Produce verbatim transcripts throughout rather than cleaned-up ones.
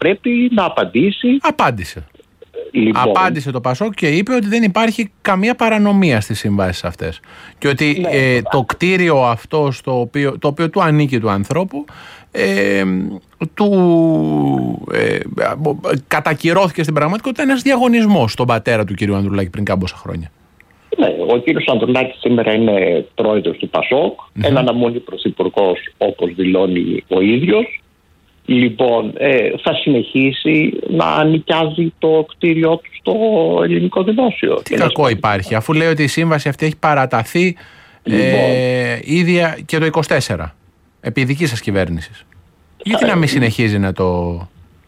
πρέπει να απαντήσει. Απάντησε. Λοιπόν. Απάντησε το Πασόκ και είπε ότι δεν υπάρχει καμία παρανομία στις συμβάσεις αυτές. Και ότι ναι, ε, το κτίριο αυτό στο οποίο, το οποίο του ανήκει του ανθρώπου ε, του ε, κατακυρώθηκε στην πραγματικότητα ένας διαγωνισμός στον πατέρα του κύριου Ανδρουλάκη πριν κάμποσα χρόνια. Ναι, ο κύριος Ανδρουλάκης σήμερα είναι πρόεδρος του Πασόκ, mm-hmm. εν αναμονή πρωθυπουργός όπως δηλώνει ο ίδιος. Λοιπόν, ε, θα συνεχίσει να νοικιάζει το κτίριό του στο ελληνικό δημόσιο. Τι κακό υπάρχει, αφού λέει ότι η σύμβαση αυτή έχει παραταθεί λοιπόν, ε, ίδια και το είκοσι τέσσερα, επί δική σας κυβέρνησης. Γιατί ε, να μην συνεχίζει να το...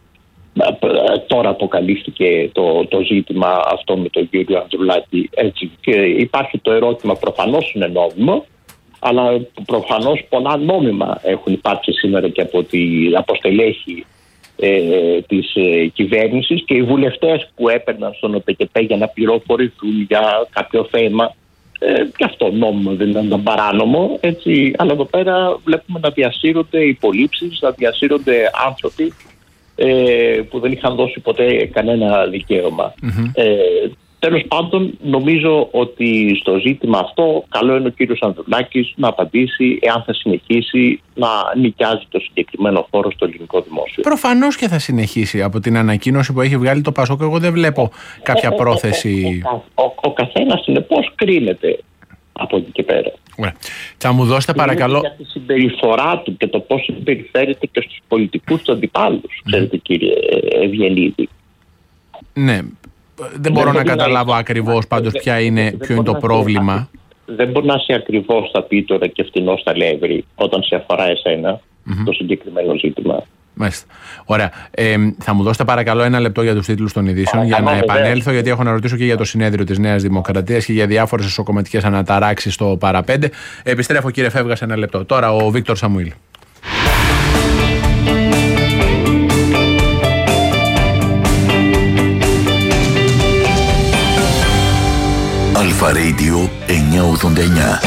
Τώρα αποκαλύφθηκε το, το ζήτημα αυτό με τον κύριο Ανδρουλάκη, έτσι, και υπάρχει το ερώτημα, προφανώς είναι νόμιμο, αλλά προφανώς πολλά νόμιμα έχουν υπάρξει σήμερα και από, τη, από στελέχη ε, της ε, κυβέρνησης, και οι βουλευτές που έπαιρναν στον ΟΠΕΚΕΠΕ για να πληροφορηθούν για κάποιο θέμα, ε, και αυτό νόμιμο δεν ήταν παράνομο, έτσι, αλλά εδώ πέρα βλέπουμε να διασύρονται υπολείψεις, να διασύρονται άνθρωποι ε, που δεν είχαν δώσει ποτέ κανένα δικαίωμα. Mm-hmm. Ε, Τέλος πάντων, νομίζω ότι στο ζήτημα αυτό καλό είναι ο κύριος Ανδρουλάκης να απαντήσει εάν θα συνεχίσει να νοικιάζει το συγκεκριμένο χώρο στο ελληνικό δημόσιο. Προφανώς και θα συνεχίσει. Από την ανακοίνωση που έχει βγάλει το Πασόκ, εγώ δεν βλέπω κάποια πρόθεση. Ο, ο, ο, ο καθένας συνεπώς κρίνεται από εκεί και πέρα. Ωραία. Θα μου δώσετε παρακαλώ. Για τη συμπεριφορά του και το πώς συμπεριφέρεται και στους πολιτικούς του αντιπάλους, ξέρετε, κύριε Ευγενίδη. Ναι. Δεν μπορώ δεν να καταλάβω να... ακριβώς πάντως δεν, ποια είναι, δεν ποιο είναι το πρόβλημα. Να... Δεν μπορεί να είσαι ακριβώς θα πει τώρα και φτηνός θα λέει όταν σε αφορά εσένα mm-hmm. το συγκεκριμένο ζήτημα. Μάλιστα. Ωραία. Ε, θα μου δώσετε παρακαλώ ένα λεπτό για τους τίτλους των ειδήσεων για να επανέλθω, γιατί έχω να ρωτήσω και για το συνέδριο της Νέας Δημοκρατίας και για διάφορες εσωκομματικές αναταράξεις στο παραπέντε. Επιστρέφω κύριε Φεύγα σε ένα λεπτό. Τώρα ο Βίκτορ Σαμουήλ. Αλφα Radio εννιακόσια ογδόντα εννιά.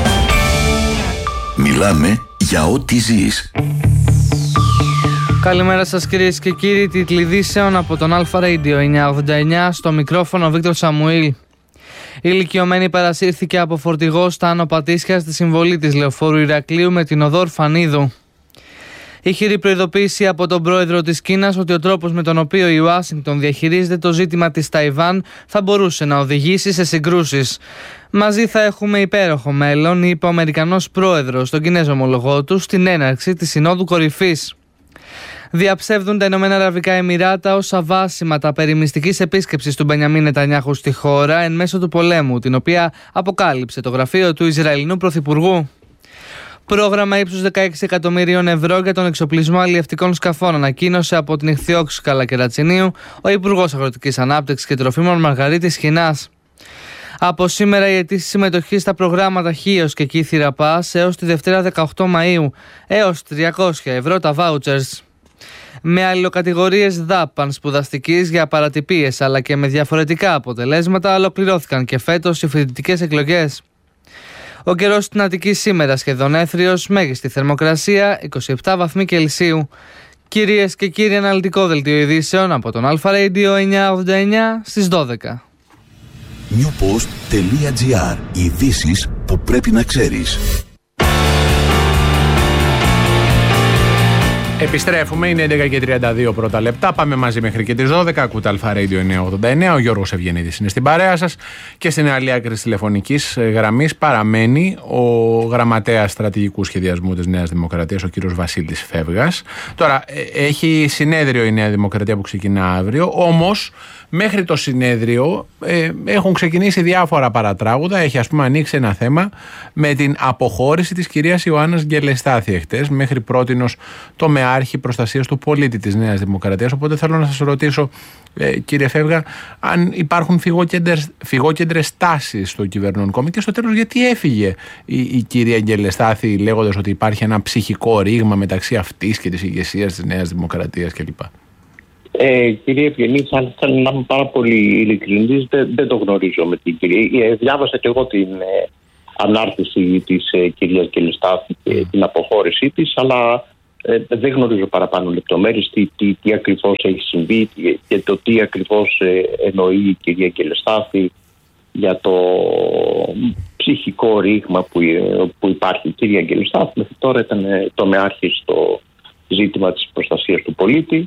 Μιλάμε για ό,τι ζεις. Καλημέρα σας κυρίες και κύριοι, τίτλοι ειδήσεων από τον Αλφα Radio εννιακόσια ογδόντα εννιά, στο μικρόφωνο ο Βίκτορ Σαμουήλ. Η ηλικιωμένη παρασύρθηκε από φορτηγό στα Άνω Πατήσια στη συμβολή της Λεωφόρου Ηρακλείου με την οδό Ορφανίδου. Η χειρή προειδοποίηση από τον πρόεδρο της Κίνας ότι ο τρόπος με τον οποίο η Ουάσιγκτον διαχειρίζεται το ζήτημα της Ταϊβάν θα μπορούσε να οδηγήσει σε συγκρούσεις. Μαζί θα έχουμε υπέροχο μέλλον, είπε ο Αμερικανός πρόεδρος στον Κινέζο ομολογό του στην έναρξη της Συνόδου Κορυφής. Διαψεύδουν τα Ηνωμένα Αραβικά Εμιράτα ως αβάσιματα περί μυστικής επίσκεψης του Μπενιαμίν Νετανιάχου στη χώρα εν μέσω του πολέμου, την οποία αποκάλυψε το γραφείο του Ισραηλινού Πρωθυπουργού. Πρόγραμμα ύψους δεκαέξι εκατομμυρίων ευρώ για τον εξοπλισμό αλλιευτικών σκαφών ανακοίνωσε από την Ιχθυόξ Καλακερατσινίου ο Υπουργός Αγροτικής Ανάπτυξης και Τροφίμων Μαργαρίτης Χινάς. Από σήμερα η αιτήση συμμετοχή στα προγράμματα Χίος και Κύθυρα Πας έως τη Δευτέρα δεκαοκτώ Μαΐου έως τριακόσια ευρώ τα βάουτσερς. Με αλληλοκατηγορίες ΔΑΠΑΝ σπουδαστικής για παρατυπίες αλλά και με διαφορετικά αποτελέσματα ολοκληρώθηκαν και φέτος οι φοιτητικές εκλογές. Ο καιρός στην Αττική σήμερα σχεδόν έθριος, μέγιστη θερμοκρασία είκοσι επτά βαθμοί Κελσίου. Κυρίες και κύριοι, αναλυτικό δελτίο ειδήσεων από τον Αλφα Radio εννιακόσια ογδόντα εννιά στις δώδεκα. newpost τελεία gr. Ειδήσεις που πρέπει να ξέρεις. Επιστρέφουμε, είναι έντεκα και τριάντα δύο πρώτα λεπτά. Πάμε μαζί μέχρι και τις δώδεκα. Ακούτε Αλφα Radio εννιακόσια ογδόντα εννιά. Ο Γιώργος Ευγενίδης είναι στην παρέα σας και στην άλλη άκρη της τηλεφωνικής γραμμής παραμένει ο γραμματέας στρατηγικού σχεδιασμού της Νέας Δημοκρατίας, ο κύριος Βασίλης Φεύγας. Τώρα, έχει συνέδριο η Νέα Δημοκρατία που ξεκινά αύριο, όμως μέχρι το συνέδριο ε, έχουν ξεκινήσει διάφορα παρατράγουδα. Έχει ας πούμε ανοίξει ένα θέμα με την αποχώρηση της κυρίας Ιωάννας Γκελεστάθη εχθές, μέχρι πρότινος το Μεάρχη Προστασίας του Πολίτη της Νέας Δημοκρατίας. Οπότε θέλω να σας ρωτήσω, ε, κύριε Φεύγα, αν υπάρχουν φυγόκεντρες, φυγόκεντρες τάσεις στο κυβερνών κόμμα και στο τέλος γιατί έφυγε η, η κυρία Γκελεστάθη λέγοντας ότι υπάρχει ένα ψυχικό ρήγμα μεταξύ αυτής και της ηγεσίας της Νέας Δημοκρατίας κλπ. Ε, κύριε Ευγενή, θα ήθελα να είμαι πάρα πολύ ειλικρινής, δεν, δεν το γνωρίζω με την κυρία. Ε, διάβασα και εγώ την ε, ανάρτηση της ε, κυρίας Γκελεστάθη και mm. την αποχώρησή της, αλλά Ε, δεν γνωρίζω παραπάνω λεπτομέρειες τι, τι, τι ακριβώς έχει συμβεί και το τι ακριβώς ε, εννοεί η κυρία Κελεστάθη για το ψυχικό ρήγμα που, που υπάρχει. Η κυρία Κελεστάθη μέχρι τώρα ήταν τομεάρχη στο ζήτημα της προστασίας του πολίτη.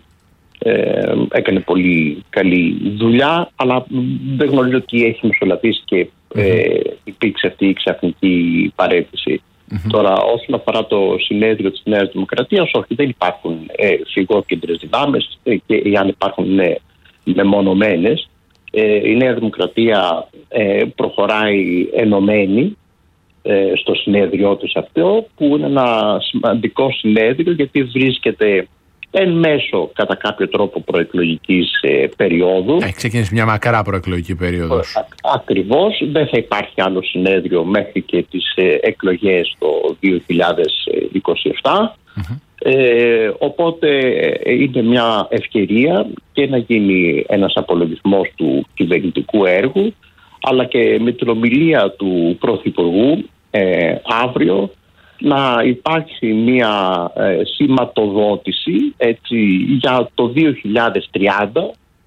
Ε, έκανε πολύ καλή δουλειά, αλλά δεν γνωρίζω τι έχει μεσολαβήσει και ε, υπήρξε αυτή η ξαφνική παρέτηση. Mm-hmm. Τώρα, όσον αφορά το συνέδριο της Νέας Δημοκρατίας, όχι, δεν υπάρχουν ε, φυγόκεντρες δυνάμεις ε, και αν υπάρχουν είναι μεμονωμένες. Ε, η Νέα Δημοκρατία ε, προχωράει ενωμένη ε, στο συνέδριό της αυτό, που είναι ένα σημαντικό συνέδριο γιατί βρίσκεται εν μέσω κατά κάποιο τρόπο προεκλογικής ε, περίοδου. Έχει ξεκινήσει μια μακρά προεκλογική περίοδος. Α, ακριβώς. Δεν θα υπάρχει άλλο συνέδριο μέχρι και τις ε, εκλογές το δύο χιλιάδες είκοσι επτά. Mm-hmm. Ε, οπότε ε, είναι μια ευκαιρία και να γίνει ένας απολογισμός του κυβερνητικού έργου, αλλά και με την ομιλία του Πρωθυπουργού ε, αύριο να υπάρξει μια ε, σηματοδότηση έτσι, για το δύο χιλιάδες τριάντα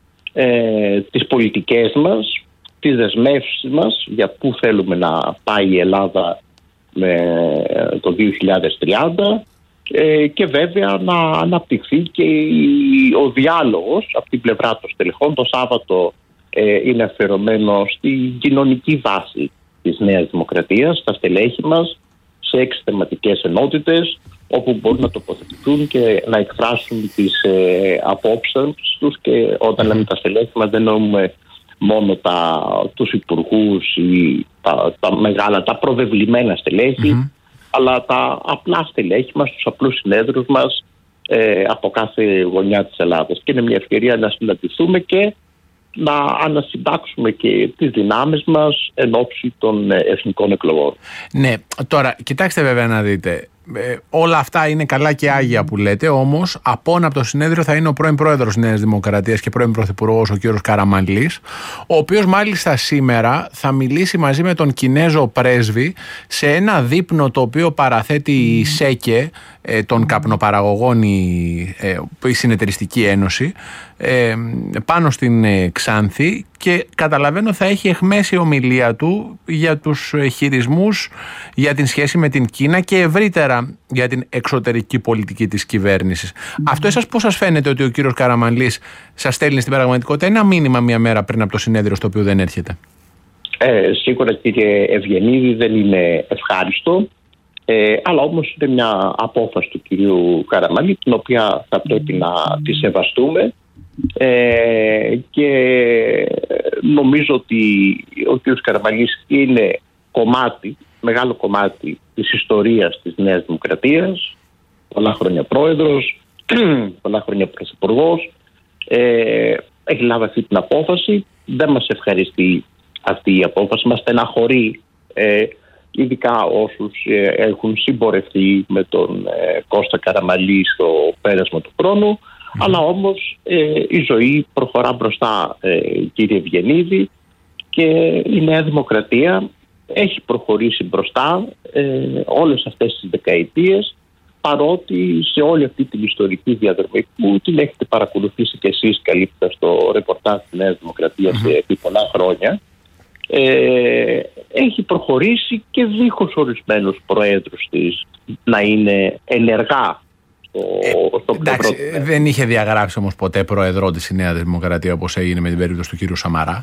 ε, τις πολιτικές μας, τις δεσμεύσεις μας για πού θέλουμε να πάει η Ελλάδα με το δύο χιλιάδες τριάντα ε, και βέβαια να αναπτυχθεί και ο διάλογος από την πλευρά των στελεχών. Το Σάββατο ε, είναι αφιερωμένο στην κοινωνική βάση της Νέας Δημοκρατίας, στα στελέχη μας, σε έξι θεματικές ενότητες όπου μπορούν να τοποθετηθούν και να εκφράσουν τις ε, απόψεις τους, και όταν λέμε τα στελέχη μας δεν εννοούμε μόνο τα, τους υπουργούς ή τα, τα μεγάλα, τα προβεβλημένα στελέχη, mm-hmm. αλλά τα απλά στελέχη μας, τους απλούς συνέδρους μας ε, από κάθε γωνιά της Ελλάδας. Και είναι μια ευκαιρία να συναντηθούμε και να ανασυντάξουμε και τις δυνάμεις μας εν ώψη των εθνικών εκλογών. Ναι, τώρα κοιτάξτε βέβαια να δείτε. Ε, όλα αυτά είναι καλά και άγια που λέτε, όμως απόν από το συνέδριο θα είναι ο πρώην πρόεδρος Νέας Δημοκρατίας και πρώην πρωθυπουργός ο κ. Καραμανλής, ο οποίος μάλιστα σήμερα θα μιλήσει μαζί με τον Κινέζο πρέσβη σε ένα δείπνο το οποίο παραθέτει η ΣΕΚΕ, ε, των καπνοπαραγωγών, η, ε, η Συνεταιριστική Ένωση, ε, πάνω στην ε, Ξάνθη, και καταλαβαίνω θα έχει εχμέσει ομιλία του για τους χειρισμούς, για την σχέση με την Κίνα και ευρύτερα για την εξωτερική πολιτική της κυβέρνησης. Mm-hmm. Αυτό εσάς πώς σας φαίνεται ότι ο κύριος Καραμανλής σας στέλνει στην πραγματικότητα ένα μήνυμα μια μέρα πριν από το συνέδριο στο οποίο δεν έρχεται? Ε, σίγουρα κύριε Ευγενίδη δεν είναι ευχάριστο, ε, αλλά όμως είναι μια απόφαση του κυρίου Καραμανλή την οποία θα πρέπει να τη σεβαστούμε. Ε, και νομίζω ότι ο κ. Καραμανλής είναι κομμάτι, μεγάλο κομμάτι της ιστορίας της Νέας Δημοκρατίας, πολλά χρόνια πρόεδρος, πολλά χρόνια πρωθυπουργός, ε, έχει λάβει αυτή την απόφαση. Δεν μας ευχαριστεί αυτή η απόφαση, μας στεναχωρεί, ε, ειδικά όσους ε, έχουν συμπορευτεί με τον ε, Κώστα Καραμανλή στο πέρασμα του χρόνου. Mm. Αλλά όμως ε, η ζωή προχωρά μπροστά, ε, κύριε Ευγενίδη, και η Νέα Δημοκρατία έχει προχωρήσει μπροστά ε, όλες αυτές τις δεκαετίες, παρότι σε όλη αυτή την ιστορική διαδρομή που την έχετε παρακολουθήσει και εσείς καλύπτοντας το ρεπορτάζ της Νέας Δημοκρατίας mm-hmm. επί πολλά χρόνια, ε, έχει προχωρήσει και δίχως ορισμένους προέδρους της να είναι ενεργά. Ε, εντάξει, δεν είχε διαγράψει όμως ποτέ πρόεδρό της η Νέα Δημοκρατία όπως έγινε με την περίπτωση του κύριου Σαμαρά.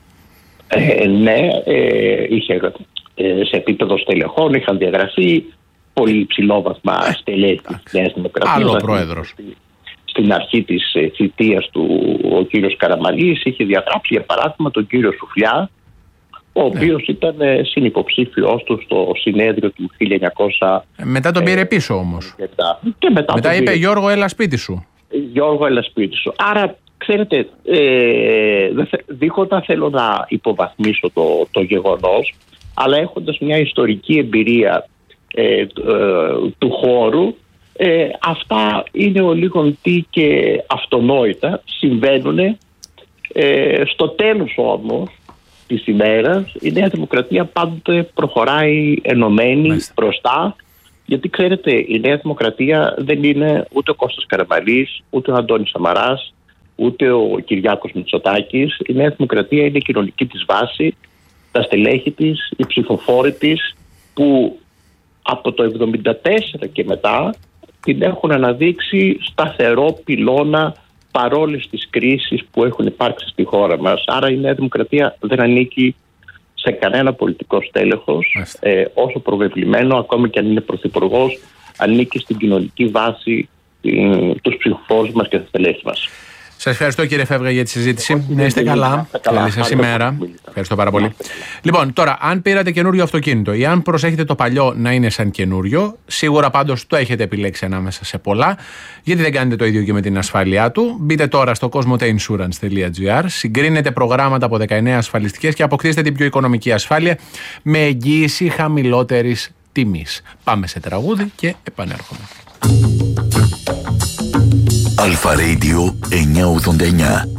Ε, ναι, ε, είχε, ε, σε επίπεδο στελεχών είχαν διαγραφεί πολύ υψηλόβαθμα στελέχη της Νέας Δημοκρατίας. Άλλο πρόεδρος. Στη, στην αρχή της ε, θητείας του ο κύριος Καραμανλής είχε διαγράψει για παράδειγμα τον κύριο Σουφλιά, ο οποίος ναι. ήταν ε, συνυποψήφιος του στο συνέδριο του χίλια εννιακόσια. Μετά τον πήρε πίσω όμως. Και μετά μετά είπε πήρε. Γιώργο, έλα σπίτι σου. Γιώργο, έλα σπίτι σου. Άρα, ξέρετε, ε, δίχοντα θέλω να υποβαθμίσω το, το γεγονός, αλλά έχοντας μια ιστορική εμπειρία ε, ε, του χώρου, ε, αυτά είναι ο λίγον τι και αυτονόητα, συμβαίνουν. Ε, στο τέλος όμως της ημέρας η Νέα Δημοκρατία πάντοτε προχωράει ενωμένη Μάλιστα. μπροστά Γιατί ξέρετε, η Νέα Δημοκρατία δεν είναι ούτε ο Κώστας Καραμανλής, ούτε ο Αντώνης Σαμαράς, ούτε ο Κυριάκος Μητσοτάκης. Η Νέα Δημοκρατία είναι η κοινωνική της βάση, τα στελέχη της, οι ψηφοφόροι της, που από το εβδομήντα τέσσερα και μετά την έχουν αναδείξει σταθερό πυλώνα παρόλες τις κρίσεις που έχουν υπάρξει στη χώρα μας. Άρα η Νέα Δημοκρατία δεν ανήκει σε κανένα πολιτικό στέλεχος, ε, όσο προβεβλημένο, ακόμη και αν είναι πρωθυπουργός, ανήκει στην κοινωνική βάση, ε, τους ψηφοφόρους μας και τα στελέχη μας. Σας ευχαριστώ κύριε Φεύγα για τη συζήτηση. Να είστε καλά. Καλή σας ημέρα. Ευχαριστώ πάρα πολύ. Λοιπόν, τώρα, αν πήρατε καινούριο αυτοκίνητο ή αν προσέχετε το παλιό να είναι σαν καινούριο, σίγουρα πάντως το έχετε επιλέξει ανάμεσα σε πολλά. Γιατί δεν κάνετε το ίδιο και με την ασφάλειά του? Μπείτε τώρα στο κοσμοτέινσουρανς τελεία τζι άρ, συγκρίνετε προγράμματα από δεκαεννέα ασφαλιστικές και αποκτήστε την πιο οικονομική ασφάλεια με εγγύηση χαμηλότερης τιμής. Πάμε σε τραγούδι και επανέρχομαι. Αλφα Radio εννιακόσια ογδόντα εννιά.